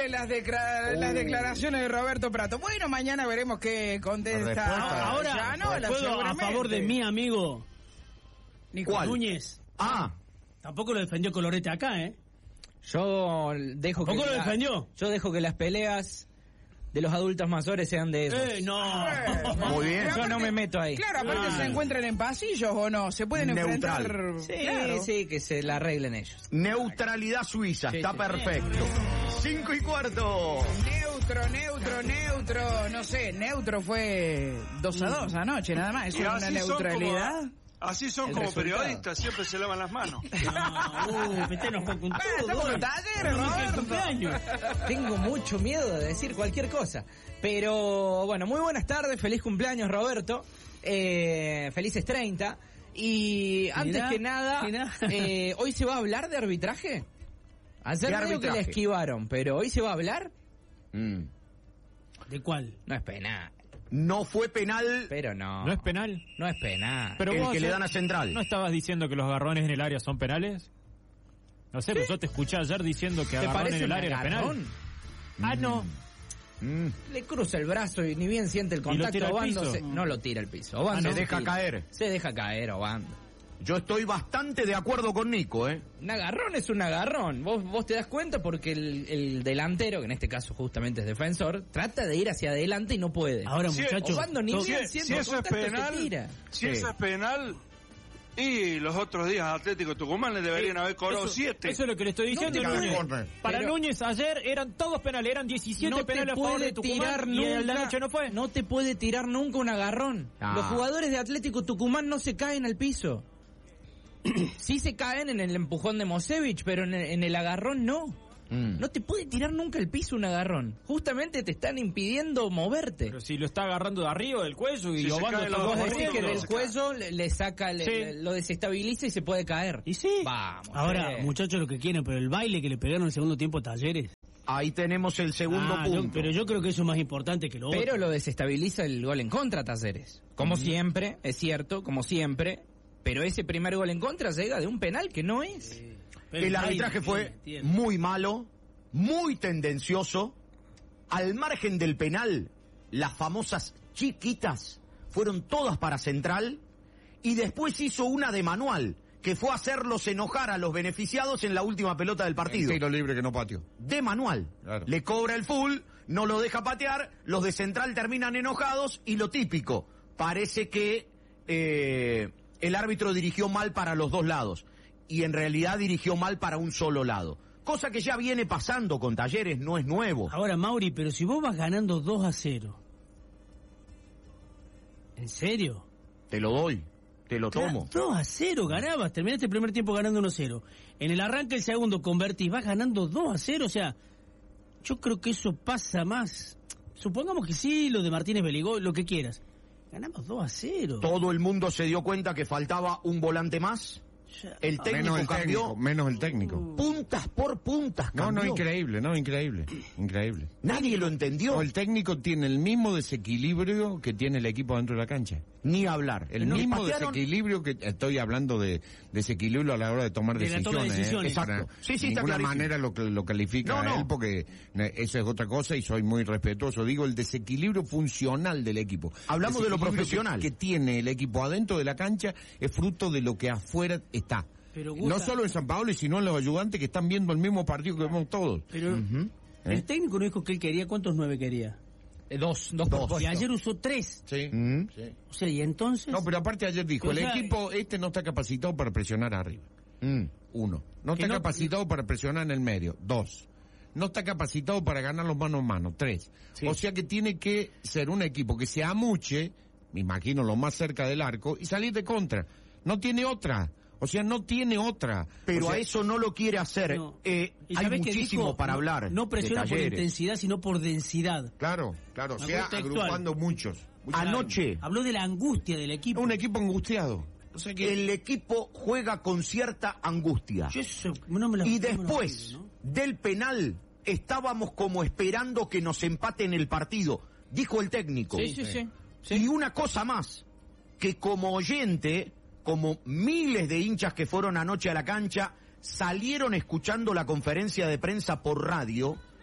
Increíble las declaraciones de Roberto Prato. Bueno, mañana veremos qué contesta. Ahora, juego a favor de mi amigo Nico Núñez. Tampoco lo defendió Colorete acá, ¿eh? Yo dejo ¿Tampoco lo defendió? Yo dejo que las peleas de los adultos mayores sean de esos. No. Muy bien. Yo no me meto ahí. Claro, aparte se encuentran en pasillos o no, se pueden enfrentar. Sí, claro. sí, que se la arreglen ellos. Neutralidad suiza, está perfecto. 5:15. Neutro, no sé, neutro fue 2-2 anoche, nada más. ¿Eso es una neutralidad? Así son como periodistas, siempre se lavan las manos. Metenos con todo. Tengo mucho miedo de decir cualquier cosa. Pero bueno, muy buenas tardes, feliz cumpleaños Roberto. Felices 30. Y antes que nada, ¿hoy se va a hablar de arbitraje? Ayer creo que le esquivaron, pero ¿hoy se va a hablar? ¿De cuál? No es penal. No fue penal. Pero no. ¿No es penal? No es penal. Pero el que le dan a Central. ¿No estabas diciendo que los agarrones en el área son penales? No sé, pues yo te escuché ayer diciendo que agarrón en el área era penal. No. Le cruza el brazo y ni bien siente el contacto. Obando no lo tira al piso. Obando se deja caer. Se deja caer, Obando. Yo estoy bastante de acuerdo con Nico, Un agarrón es un agarrón. Vos te das cuenta porque el delantero, que en este caso justamente es defensor, trata de ir hacia adelante y no puede. Ahora, muchachos, si eso es penal, eso es penal, y los otros días Atlético Tucumán le deberían haber cobrado 7. Eso es lo que le estoy diciendo, Núñez. Para Núñez ayer eran todos penales, eran 17 penales a favor de Tucumán y el de anoche no fue. No te puede tirar nunca un agarrón. Los jugadores de Atlético Tucumán no se caen al piso. Sí se caen en el empujón de Mosevich, pero en el agarrón no. No te puede tirar nunca al piso un agarrón. Justamente te están impidiendo moverte. Pero si lo está agarrando de arriba del cuello y Obando está vos decís que del cuello le saca, lo desestabiliza y se puede caer. Y sí. Vamos. Ahora, muchachos, lo que quieren, pero el baile que le pegaron en el segundo tiempo a Talleres. Ahí tenemos el segundo punto. Pero yo creo que eso es más importante que lo otro. Pero lo desestabiliza el gol en contra, Talleres. Como siempre, es cierto, como siempre. Pero ese primer gol en contra llega de un penal que no es. El arbitraje fue muy malo, muy tendencioso. Al margen del penal, las famosas chiquitas fueron todas para Central. Y después hizo una de manual, que fue hacerlos enojar a los beneficiados en la última pelota del partido. Tiro libre que no pateó. De manual. Claro. Le cobra el full, no lo deja patear, los de Central terminan enojados y lo típico, parece que el árbitro dirigió mal para los dos lados y en realidad dirigió mal para un solo lado. Cosa que ya viene pasando con Talleres, no es nuevo. Ahora, Mauri, pero si vos vas ganando 2-0, ¿en serio? Te lo doy, te lo tomo. 2-0 ganabas, terminaste el primer tiempo ganando 1-0. En el arranque el segundo convertís, vas ganando 2-0, o sea, yo creo que eso pasa más. Supongamos que sí, lo de Martínez Beligó, lo que quieras. Ganamos 2-0. Todo el mundo se dio cuenta que faltaba un volante más. El técnico cambió. Menos el técnico. Puntas por puntas cambió. Increíble. Nadie lo entendió. El técnico tiene el mismo desequilibrio que tiene el equipo dentro de la cancha. Ni hablar. El mismo desequilibrio que estoy hablando de desequilibrio a la hora de tomar decisiones. Exacto. Sí, de ninguna manera lo califica a él porque eso es otra cosa y soy muy respetuoso. Digo, el desequilibrio funcional del equipo. Hablamos de lo profesional. Que tiene el equipo adentro de la cancha es fruto de lo que afuera está. Pero no solo en San Paolo, sino en los ayudantes que están viendo el mismo partido que vemos todos. Pero el técnico no dijo que él quería, ¿cuántos 9 quería? Dos. Y ayer usó 3. Sí. O sea, ¿y entonces? No, pero aparte ayer dijo, el equipo no está capacitado para presionar arriba. 1. No está capacitado para presionar en el medio. 2. No está capacitado para ganar los mano a mano. 3. Sí. O sea que tiene que ser un equipo que se amuche, me imagino lo más cerca del arco, y salir de contra. No tiene otra. O sea, no tiene otra. Pero a eso no lo quiere hacer. Hay muchísimo para hablar. No presiona por intensidad, sino por densidad. Claro. O sea, agrupando muchos. Anoche habló de la angustia del equipo. Un equipo angustiado. O sea que el equipo juega con cierta angustia. Y después del penal estábamos como esperando que nos empaten el partido, dijo el técnico. Sí. Y una cosa más, que como oyente, como miles de hinchas que fueron anoche a la cancha, salieron escuchando la conferencia de prensa por radio,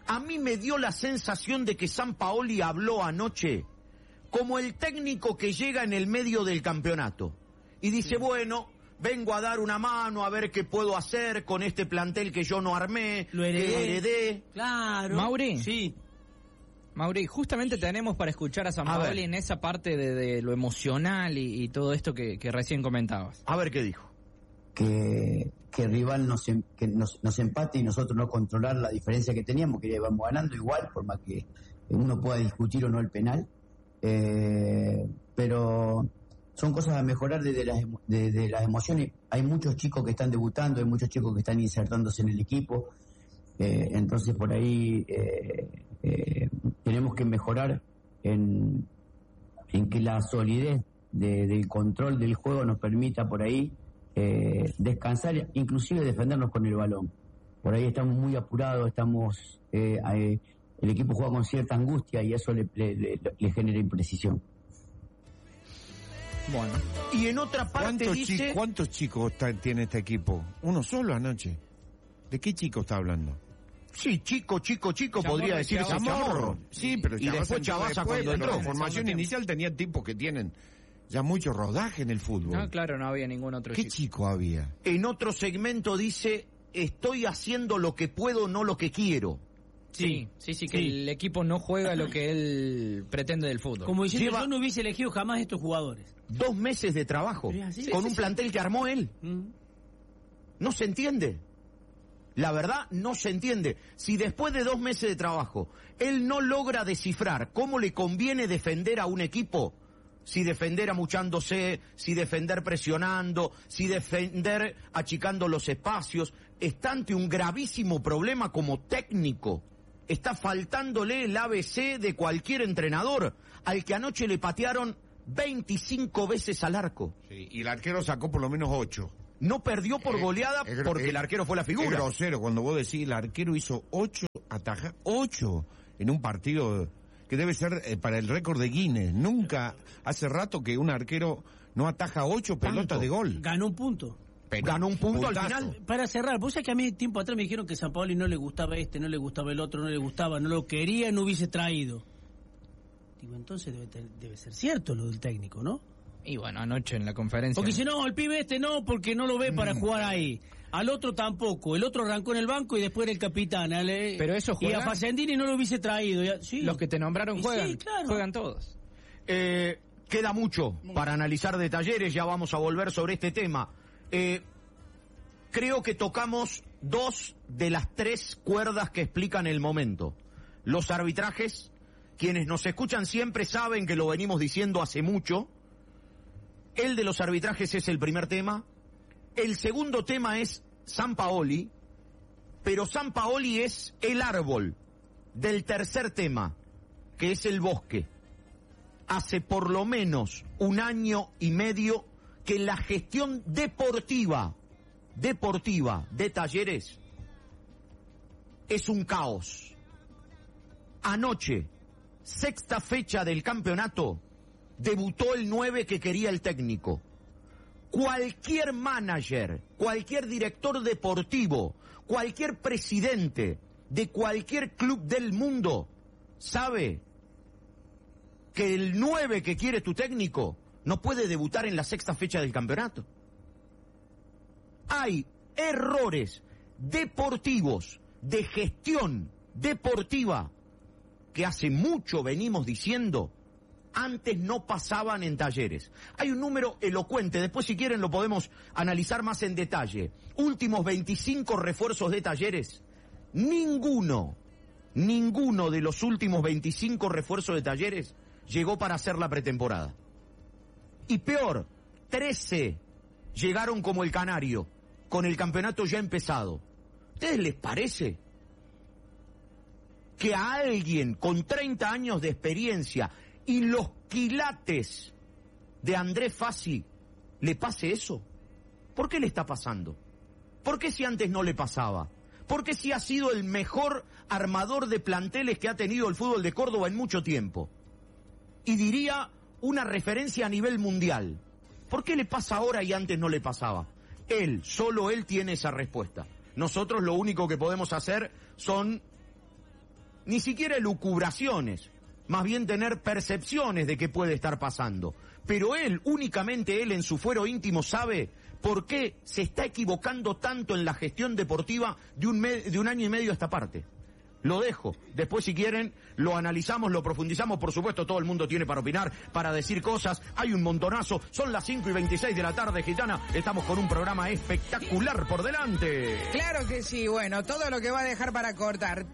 A mí me dio la sensación de que Sampaoli habló anoche como el técnico que llega en el medio del campeonato y dice, bueno, vengo a dar una mano a ver qué puedo hacer con este plantel que yo no armé, lo heredé. Claro. Mauri. Sí. Mauri, justamente tenemos para escuchar a Sampaoli en esa parte de lo emocional y todo esto que recién comentabas. A ver qué dijo. Que el rival nos empate y nosotros no controlar la diferencia que teníamos, que íbamos ganando igual, por más que uno pueda discutir o no el penal. Pero son cosas a mejorar desde las emociones. Hay muchos chicos que están debutando, hay muchos chicos que están insertándose en el equipo. Entonces por ahí tenemos que mejorar en que la solidez del control del juego nos permita por ahí descansar, inclusive defendernos con el balón. Por ahí estamos muy apurados, el equipo juega con cierta angustia y eso le genera imprecisión. Bueno, y en otra parte dice... ¿Cuántos chicos tiene este equipo? Uno solo anoche. ¿De qué chico está hablando? Sí, chico, podría decirse Chamorro. Sí, pero y después Chavasa cuando entró. La formación inicial tenía tipos que tienen ya mucho rodaje en el fútbol. No, claro, no había ningún otro chico. ¿Qué chico había? En otro segmento dice, estoy haciendo lo que puedo, no lo que quiero. Sí, que el equipo no juega lo que él pretende del fútbol. Como diciendo, yo no hubiese elegido jamás estos jugadores. 2 meses de trabajo con un plantel que armó él. No se entiende. La verdad, no se entiende. Si después de 2 meses de trabajo él no logra descifrar cómo le conviene defender a un equipo, si defender amuchándose, si defender presionando, si defender achicando los espacios, está ante un gravísimo problema como técnico. Está faltándole el ABC de cualquier entrenador, al que anoche le patearon 25 veces al arco. Sí, y el arquero sacó por lo menos 8. No perdió por goleada porque el arquero fue la figura. Es grosero cuando vos decís el arquero hizo 8 atajas, 8 en un partido que debe ser para el récord de Guinness. Nunca, hace rato que un arquero no ataja 8 pelotas de gol. Ganó un punto. Ganó un punto al final. Para cerrar, vos sabés que a mí tiempo atrás me dijeron que Sampaoli no le gustaba no le gustaba el otro, no le gustaba, no lo quería, no hubiese traído. Digo, entonces debe ser cierto lo del técnico, ¿no? Y bueno, anoche en la conferencia... Porque si no, el pibe no, porque no lo ve para jugar ahí. Al otro tampoco. El otro arrancó en el banco y después era el capitán. Pero eso juega. Y a Facendini no lo hubiese traído. Sí. Los que te nombraron juegan. Sí, claro. Juegan todos. Queda mucho para analizar de Talleres. Ya vamos a volver sobre este tema. Creo que tocamos 2 de las 3 cuerdas que explican el momento. Los arbitrajes. Quienes nos escuchan siempre saben que lo venimos diciendo hace mucho. El de los arbitrajes es el primer tema. El segundo tema es Sampaoli, pero Sampaoli es el árbol del tercer tema, que es el bosque. Hace por lo menos 1 año y medio que la gestión deportiva de Talleres es un caos. Anoche, 6ª fecha del campeonato, debutó el 9 que quería el técnico. Cualquier manager, cualquier director deportivo, cualquier presidente de cualquier club del mundo sabe que el 9 que quiere tu técnico no puede debutar en la 6ª fecha del campeonato. Hay errores deportivos, de gestión deportiva, que hace mucho venimos diciendo, antes no pasaban en Talleres. Hay un número elocuente, después si quieren lo podemos analizar más en detalle. Últimos 25 refuerzos de Talleres, ninguno de los últimos 25 refuerzos de Talleres llegó para hacer la pretemporada. Y peor, 13 llegaron como el Canario, con el campeonato ya empezado. ¿Ustedes les parece que a alguien con 30 años de experiencia y los quilates de Andrés Fassi le pase eso? ¿Por qué le está pasando? ¿Por qué si antes no le pasaba? ¿Por qué si ha sido el mejor armador de planteles que ha tenido el fútbol de Córdoba en mucho tiempo? Y diría una referencia a nivel mundial. ¿Por qué le pasa ahora y antes no le pasaba? Solo él tiene esa respuesta. Nosotros lo único que podemos hacer son ni siquiera elucubraciones, más bien tener percepciones de qué puede estar pasando. Pero únicamente él en su fuero íntimo sabe por qué se está equivocando tanto en la gestión deportiva de un año y medio a esta parte. Lo dejo. Después, si quieren, lo analizamos, lo profundizamos. Por supuesto, todo el mundo tiene para opinar, para decir cosas. Hay un montonazo. Son las 5:26 de la tarde, Gitana. Estamos con un programa espectacular por delante. Claro que sí. Bueno, todo lo que va a dejar para cortar.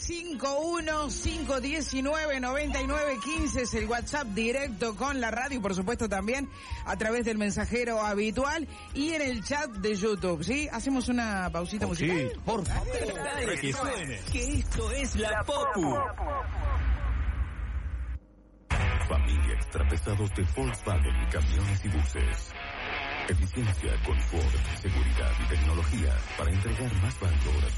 351-519-9915 es el WhatsApp directo con la radio y, por supuesto, también a través del mensajero habitual y en el chat de YouTube, ¿sí? Hacemos una pausita musical. Sí, por favor. Que suene. Que esto es la Popu. Familia extra pesados de Volkswagen, camiones y buses. Eficiencia, confort, seguridad y tecnología para entregar más valor a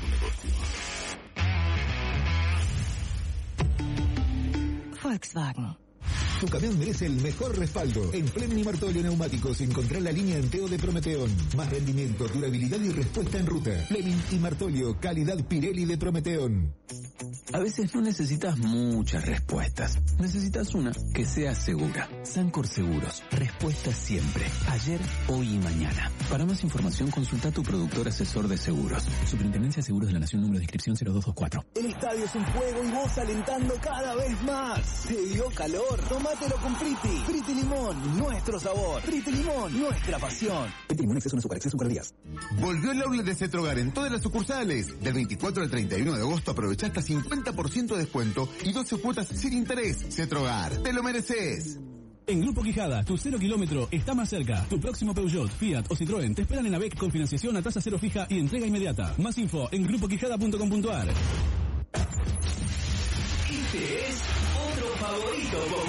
su negocio. Volkswagen. Tu camión merece el mejor respaldo. En Plemni Martolio Neumáticos encontrá la línea Enteo de Prometeón. Más rendimiento, durabilidad y respuesta en ruta. Fleming y Martolio, calidad Pirelli de Prometeón. A veces no necesitas muchas respuestas. Necesitas una que sea segura. Sancor Seguros. Respuestas siempre. Ayer, hoy y mañana. Para más información, consulta a tu productor asesor de seguros. Superintendencia de Seguros de la Nación, número de inscripción 0224. El estadio es un juego y vos alentando cada vez más. Se dio calor. Tómatelo con Priti. Priti Limón, nuestro sabor. Priti Limón, nuestra pasión. Priti Limón, exceso en azúcar días. Volvió el outlet de Cetrogar en todas las sucursales. Del 24 al 31 de agosto aprovecha hasta 50% de descuento y 12 cuotas sin interés. Cetrogar, te lo mereces. En Grupo Quijada, tu 0 kilómetro está más cerca. Tu próximo Peugeot, Fiat o Citroën te esperan en ABEC con financiación a tasa cero fija y entrega inmediata. Más info en grupoquijada.com.ar. Este es otro favorito.